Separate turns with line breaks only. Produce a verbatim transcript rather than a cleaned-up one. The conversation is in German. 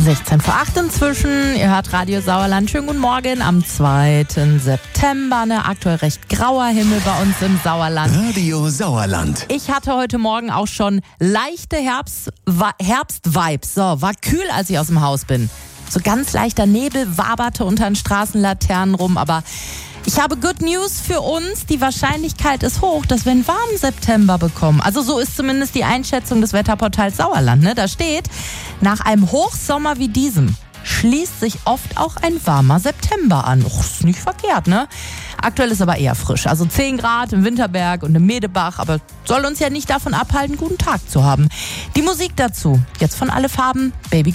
sechzehn vor acht inzwischen. Ihr hört Radio Sauerland. Schönen guten Morgen am zweiten September. Ne, aktuell recht grauer Himmel bei uns im Sauerland.
Radio Sauerland.
Ich hatte heute Morgen auch schon leichte Herbst, Herbst-Vibes. So, war kühl, als ich aus dem Haus bin. So ganz leichter Nebel waberte unter den Straßenlaternen rum, aber ich habe Good News für uns. Die Wahrscheinlichkeit ist hoch, dass wir einen warmen September bekommen. Also so ist zumindest die Einschätzung des Wetterportals Sauerland. Ne? Da steht, nach einem Hochsommer wie diesem schließt sich oft auch ein warmer September an. Och, ist nicht verkehrt, ne? Aktuell ist aber eher frisch. Also zehn Grad im Winterberg und im Medebach. Aber soll uns ja nicht davon abhalten, guten Tag zu haben. Die Musik dazu, jetzt von Alle Farben, Baby